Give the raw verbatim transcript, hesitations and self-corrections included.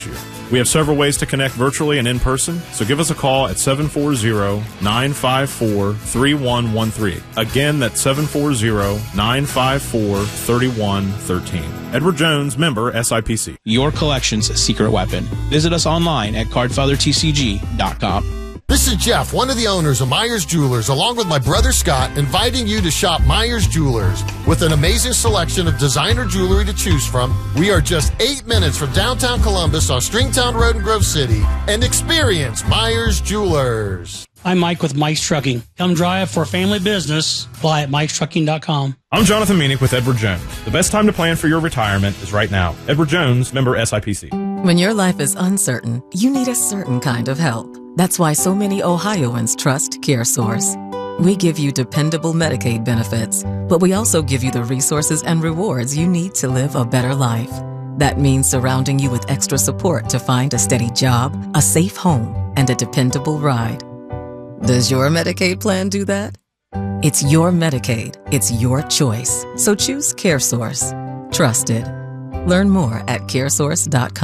We have several ways to connect virtually and in person, so give us a call at seven four zero, nine five four, three one one three. Again, that's seven four zero, nine five four, three one one three. Edward Jones, member S I P C. Your collection's secret weapon. Visit us online at cardfather T C G dot com. This is Jeff, one of the owners of Myers Jewelers, along with my brother Scott, inviting you to shop Myers Jewelers. With an amazing selection of designer jewelry to choose from, we are just eight minutes from downtown Columbus on Stringtown Road in Grove City. And experience Myers Jewelers. I'm Mike with Mike's Trucking. Come drive for a family business. Apply at mikes trucking dot com. I'm Jonathan Meanick with Edward Jones. The best time to plan for your retirement is right now. Edward Jones, member S I P C. When your life is uncertain, you need a certain kind of help. That's why so many Ohioans trust CareSource. We give you dependable Medicaid benefits, but we also give you the resources and rewards you need to live a better life. That means surrounding you with extra support to find a steady job, a safe home, and a dependable ride. Does your Medicaid plan do that? It's your Medicaid. It's your choice. So choose CareSource. Trusted. Learn more at care source dot com.